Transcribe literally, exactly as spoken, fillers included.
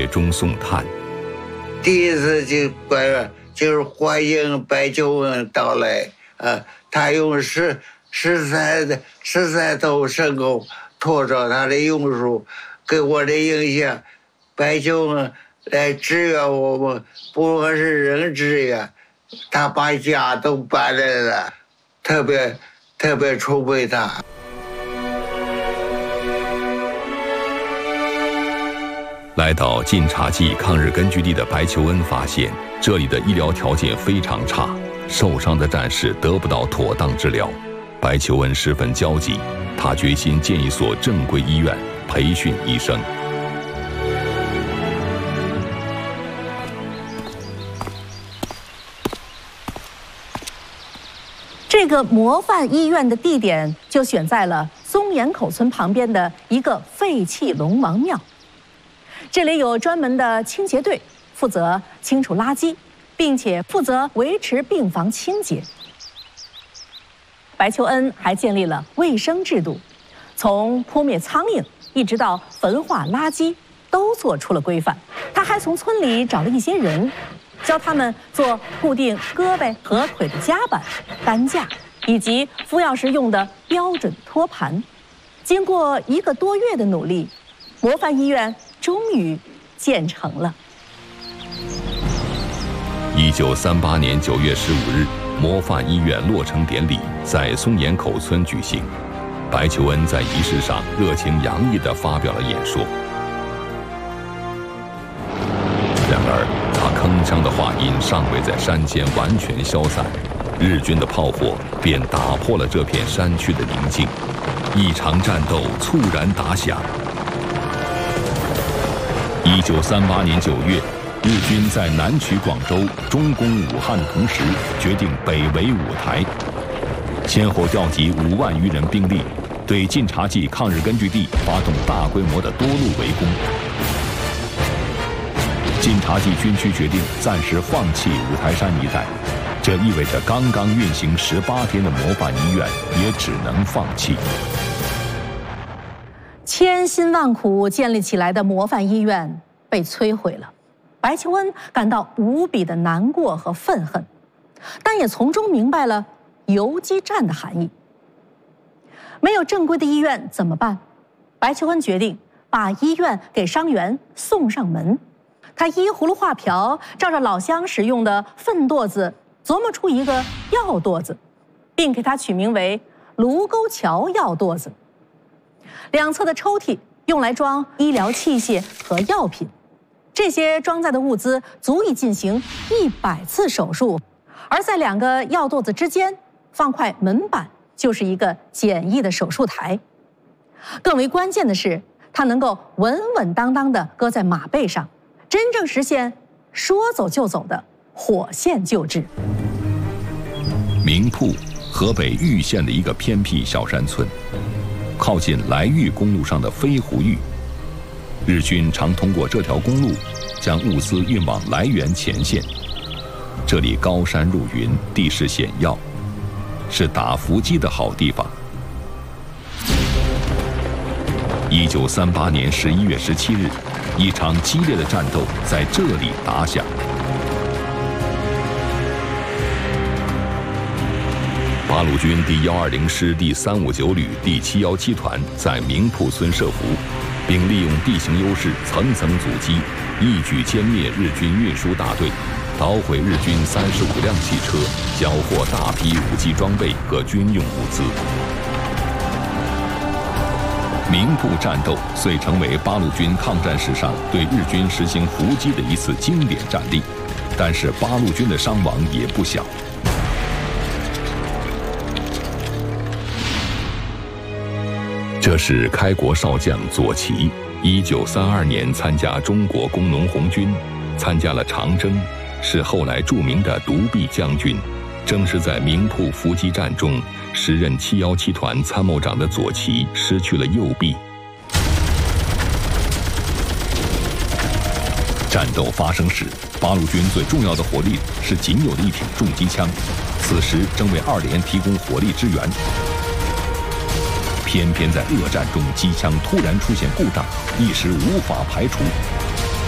雪中送炭。 第一次就白就是欢迎白求恩到来啊，他用十十三的十三头神狗拖着他的用书，给我的影响，白求恩来支援我们，不管是人支援，他把家都搬来了，特别特别崇拜他。 来到晋察冀抗日根据地的白求恩发现，这里的医疗条件非常差，受伤的战士得不到妥当治疗。白求恩十分焦急，他决心建一所正规医院，培训医生。 这个模范医院的地点就选在了松岩口村旁边的一个废弃龙王庙。这里有专门的清洁队，负责清除垃圾，并且负责维持病房清洁。白求恩还建立了卫生制度，从扑灭苍蝇一直到焚化垃圾，都做出了规范。他还从村里找了一些人，教他们做固定胳膊和腿的夹板、担架，以及服药时用的标准托盘。经过一个多月的努力，模范医院终于建成了。 一九三八年九月十五日，模范医院落成典礼在松岩口村举行。白求恩在仪式上热情洋溢地发表了演说。然而，他铿锵的话音尚未在山间完全消散，日军的炮火便打破了这片山区的宁静，一场战斗猝然打响。一九三八年九月，日军在南取广州、中攻武汉的同时，决定北围五台，先后调集五万余人兵力，对晋察冀抗日根据地发动大规模的多路围攻。晋察冀军区决定暂时放弃五台山一带，这意味着刚刚运行十八天的模范医院也只能放弃。 千辛万苦建立起来的模范医院被摧毁了，白求恩感到无比的难过和愤恨，但也从中明白了游击战的含义。没有正规的医院怎么办？白求恩决定把医院给伤员送上门。他依葫芦画瓢，照着老乡使用的粪垛子琢磨出一个药垛子，并给它取名为卢沟桥药垛子。两侧的抽屉用来装医疗器械和药品，这些装载的物资足以进行一百次手术，而在两个药垛子之间放块门板，就是一个简易的手术台。更为关键的是，它能够稳稳当当地搁在马背上，真正实现说走就走的火线救治。 名铺，河北玉县的一个偏僻小山村，靠近来玉公路上的飞狐峪，日军常通过这条公路将物资运往来源前线。这里高山入云，地势险要，是打伏击的好地方。一九三八年十一月十七日，一场激烈的战斗在这里打响。八路军第一二零师第三五九旅第七一七团在明铺村设伏，并利用地形优势层层阻击，一举歼灭日军运输大队，捣毁日军三十五辆汽车，缴获大批武器装备和军用物资。明铺战斗遂成为八路军抗战史上对日军实行伏击的一次经典战例，但是八路军的伤亡也不小。这是开国少将左旗，一九三二年参加中国工农红军，参加了长征，是后来著名的独臂将军。正是在明铺伏击战中，时任七一七团参谋长的左旗失去了右臂。战斗发生时，八路军最重要的火力是仅有的一挺重机枪，此时正为二连提供火力支援。偏偏在恶战中，机枪突然出现故障，一时无法排除，